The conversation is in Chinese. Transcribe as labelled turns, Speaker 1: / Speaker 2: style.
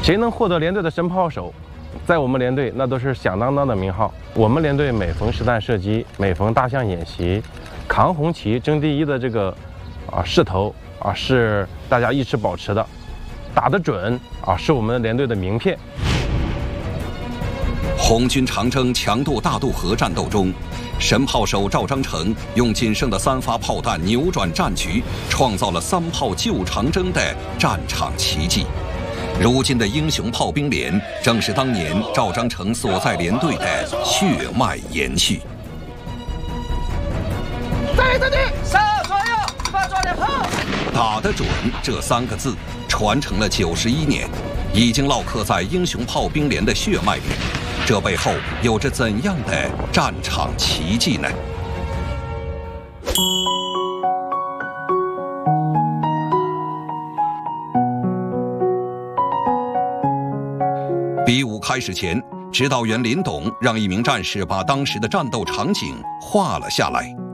Speaker 1: 谁能获得连队的神炮手，在我们连队那都是响当当的名号。我们连队每逢实弹射击，每逢大项演习，扛红旗争第一的这个势头是大家一直保持的，打得准是我们连队的名片。
Speaker 2: 红军长征强渡大渡河战斗中，神炮手赵章程用仅剩的3发炮弹扭转战局，创造了3炮救长征的战场奇迹。如今的英雄炮兵连，正是当年赵章程所在连队的血脉延续。
Speaker 3: 站立阵地，上左右，放抓点炮。
Speaker 2: 打得准这3个字，传承了91年，已经烙刻在英雄炮兵连的血脉里。这背后有着怎样的战场奇迹呢？比武开始前，指导员林董让一名战士把当时的战斗场景画了下来。